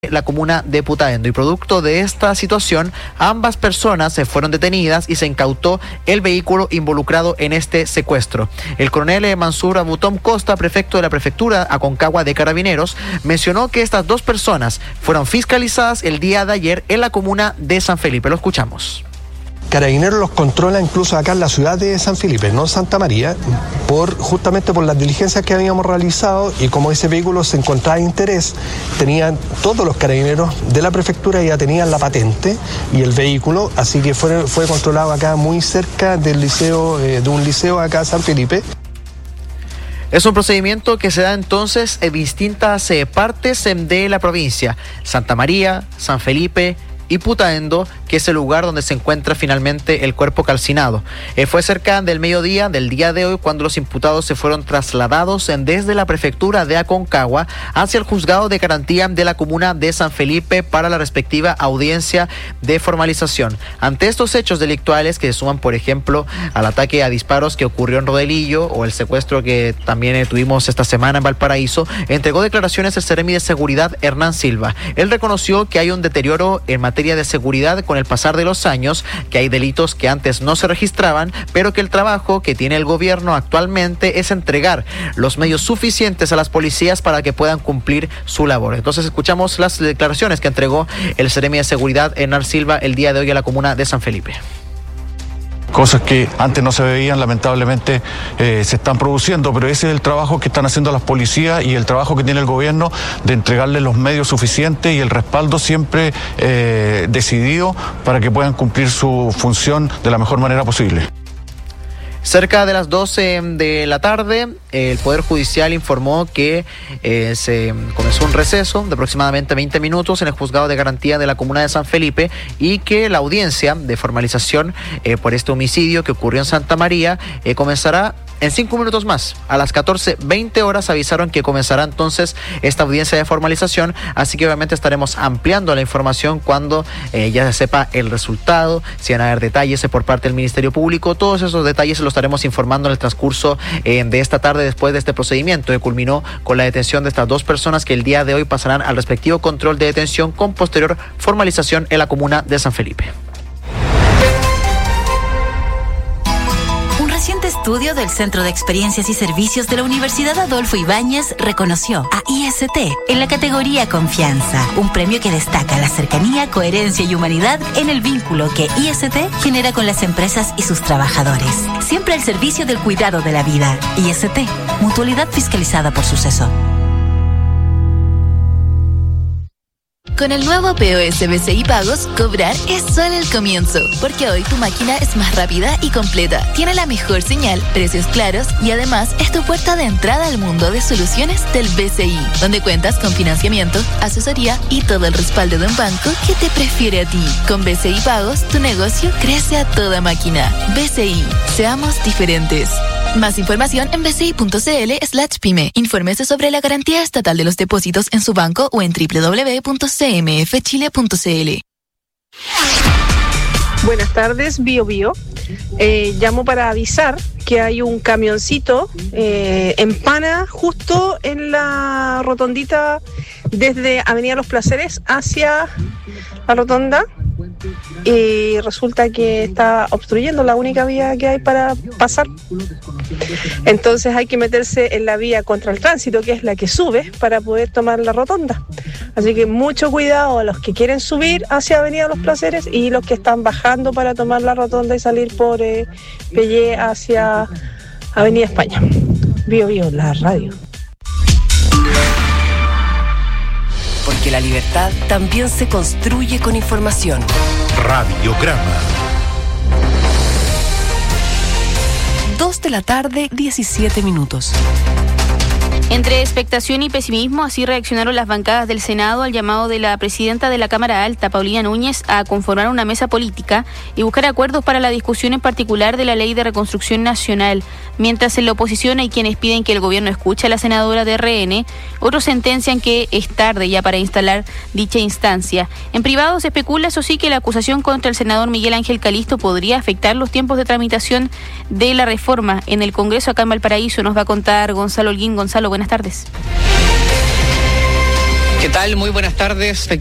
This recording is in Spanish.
la comuna de Putaendo, y producto de esta situación ambas personas se fueron detenidas y se incautó el vehículo involucrado en este secuestro. El coronel Mansur Abutom Costa, prefecto de la prefectura Aconcagua de Carabineros, mencionó que estas dos personas fueron fiscalizadas el día de ayer en la comuna de San Felipe. Lo escuchamos. Carabineros los controla incluso acá en la ciudad de San Felipe, no Santa María, justamente por las diligencias que habíamos realizado, y como ese vehículo se encontraba de interés, tenían todos los carabineros de la prefectura, ya tenían la patente y el vehículo, así que fue controlado acá muy cerca del liceo, de un liceo acá en San Felipe. Es un procedimiento que se da entonces en distintas partes de la provincia: Santa María, San Felipe y Putaendo, que es el lugar donde se encuentra finalmente el cuerpo calcinado. Fue cerca del mediodía del día de hoy cuando los imputados se fueron trasladados desde la prefectura de Aconcagua hacia el juzgado de garantía de la comuna de San Felipe para la respectiva audiencia de formalización. Ante estos hechos delictuales, que se suman, por ejemplo, al ataque a disparos que ocurrió en Rodelillo o el secuestro que también tuvimos esta semana en Valparaíso, entregó declaraciones el Seremi de Seguridad Hernán Silva. Él reconoció que hay un deterioro en materia de seguridad con el pasar de los años, que hay delitos que antes no se registraban, pero que el trabajo que tiene el gobierno actualmente es entregar los medios suficientes a las policías para que puedan cumplir su labor. Entonces escuchamos las declaraciones que entregó el Seremi de Seguridad Hernán Silva el día de hoy a la comuna de San Felipe. Cosas que antes no se veían, lamentablemente se están produciendo, pero ese es el trabajo que están haciendo las policías y el trabajo que tiene el gobierno de entregarles los medios suficientes y el respaldo siempre decidido para que puedan cumplir su función de la mejor manera posible. Cerca de las 12 de la tarde, el Poder Judicial informó que se comenzó un receso de aproximadamente 20 minutos en el juzgado de garantía de la comuna de San Felipe, y que la audiencia de formalización por este homicidio que ocurrió en Santa María comenzará en 5 minutos más. A las 14:20 horas avisaron que comenzará entonces esta audiencia de formalización, así que obviamente estaremos ampliando la información cuando ya se sepa el resultado, si van a haber detalles por parte del Ministerio Público. Todos esos detalles los estaremos informando en el transcurso de esta tarde, después de este procedimiento que culminó con la detención de estas dos personas que el día de hoy pasarán al respectivo control de detención con posterior formalización en la comuna de San Felipe. Un reciente estudio del Centro de Experiencias y Servicios de la Universidad Adolfo Ibáñez reconoció a IST en la categoría Confianza, un premio que destaca la cercanía, coherencia y humanidad en el vínculo que IST genera con las empresas y sus trabajadores. Siempre al servicio del cuidado de la vida. IST, mutualidad fiscalizada por Suceso. Con el nuevo POS BCI Pagos, cobrar es solo el comienzo, porque hoy tu máquina es más rápida y completa, tiene la mejor señal, precios claros y además es tu puerta de entrada al mundo de soluciones del BCI, donde cuentas con financiamiento, asesoría y todo el respaldo de un banco que te prefiere a ti. Con BCI Pagos, tu negocio crece a toda máquina. BCI, seamos diferentes. Más información en bci.cl/pyme. Infórmese sobre la garantía estatal de los depósitos en su banco o en www.cmfchile.cl. Buenas tardes, Bio Bio. Llamo para avisar que hay un camioncito en Pana, justo en la rotondita desde Avenida Los Placeres hacia la rotonda, y resulta que está obstruyendo la única vía que hay para pasar. Entonces hay que meterse en la vía contra el tránsito, que es la que sube, para poder tomar la rotonda. Así que mucho cuidado a los que quieren subir hacia Avenida Los Placeres y los que están bajando para tomar la rotonda y salir por Pellé hacia Avenida España. Bio Bio, la radio. Porque la libertad también se construye con información. Radiograma. 2 de la tarde, 17 minutos. Entre expectación y pesimismo, así reaccionaron las bancadas del Senado al llamado de la presidenta de la Cámara Alta, Paulina Núñez, a conformar una mesa política y buscar acuerdos para la discusión en particular de la Ley de Reconstrucción Nacional. Mientras en la oposición hay quienes piden que el gobierno escuche a la senadora de RN, otros sentencian que es tarde ya para instalar dicha instancia. En privado se especula, eso sí, que la acusación contra el senador Miguel Ángel Calisto podría afectar los tiempos de tramitación de la reforma en el Congreso acá en Valparaíso. Nos va a contar Gonzalo Holguín. Gonzalo, buenas tardes. ¿Qué tal? Muy buenas tardes.